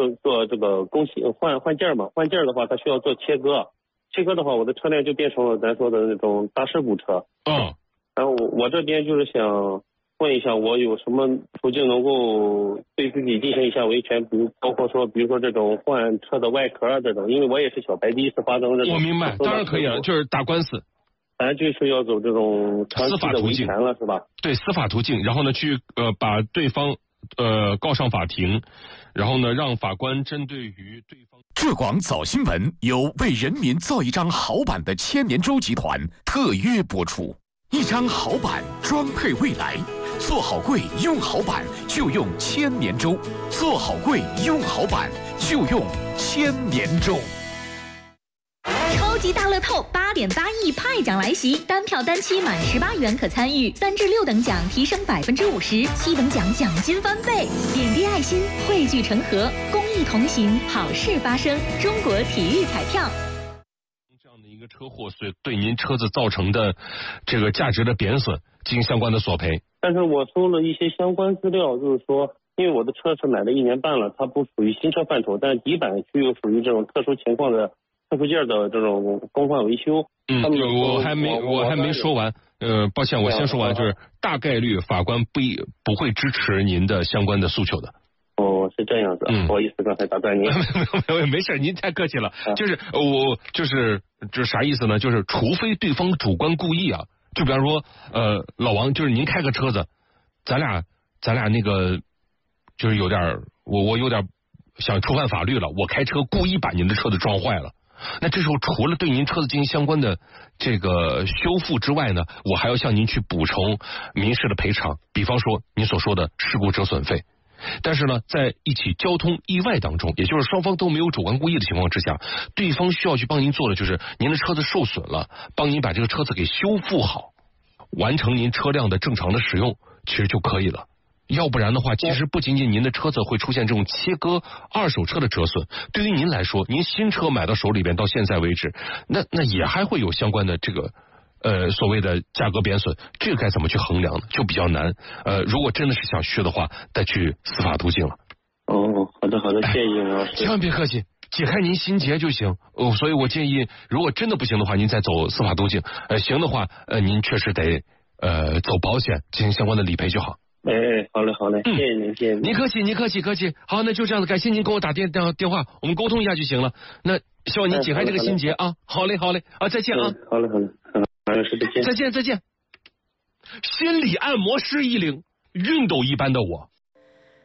做这个更新换件嘛，换件的话，它需要做切割。切割的话，我的车辆就变成了咱说的那种大事故车。然后我这边就是想问一下，我有什么途径能够对自己进行一下维权？包括说，比如说这种换车的外壳这种，因为我也是小白，第一次发生这种。 我明白，当然可以了，就是打官司。 咱就是要走这种司法途径了，是吧？ 对，司法途径，然后呢，去把对方告上法庭，然后呢，让法官针对于对方。 浙广早新闻由为人民造一张好版的千年舟集团特约播出，一张好版装配未来，做好柜用好版就用千年舟，做好柜用好版就用千年舟。 超级大乐透8.8亿派奖来袭，单票单期满18元可参与，3至6等奖提升50%，7等奖奖金翻倍。点滴爱心，汇聚成河，公益同行，好事发生。中国体育彩票。 这样的一个车祸，所以对您车子造成的这个价值的贬损进行相关的索赔。 但是我搜了一些相关资料，就是说，因为我的车是买了1年半了，它不属于新车范畴，但底板区又属于这种特殊情况的。特殊件的这种更换维修， 我还没说完，抱歉，我先说完，就是大概率法官不会支持您的相关的诉求的。 哦，是这样子，不好意思，刚才打断您。 没事，您太客气了。就是这啥意思呢？就是除非对方主观故意啊，就比方说，老王，就是您开个车子，咱俩那个就是有点，我有点想触犯法律了，我开车故意把您的车子撞坏了。那这时候除了对您车子进行相关的这个修复之外呢，我还要向您去补充民事的赔偿，比方说您所说的事故折损费。但是呢，在一起交通意外当中，也就是双方都没有主观故意的情况之下，对方需要去帮您做的就是您的车子受损了，帮您把这个车子给修复好，完成您车辆的正常的使用，其实就可以了。要不然的话，其实不仅仅您的车子会出现这种切割二手车的折损，对于您来说，您新车买到手里边到现在为止，那也还会有相关的这个所谓的价格贬损，这个该怎么去衡量呢？就比较难。如果真的是想续的话，得去司法途径了。 哦，好的，谢谢尹老师。 千万别客气，解开您心结就行。所以我建议，如果真的不行的话，您再走司法途径。行的话，您确实得走保险进行相关的理赔就好。 好嘞，谢谢您，谢谢您。 您客气。好，那就这样子，感谢您给我打电话，我们沟通一下就行了。那希望您解开这个心结啊。好嘞，再见啊。 好嘞， 再见。心理按摩师1零，熨斗一般的我，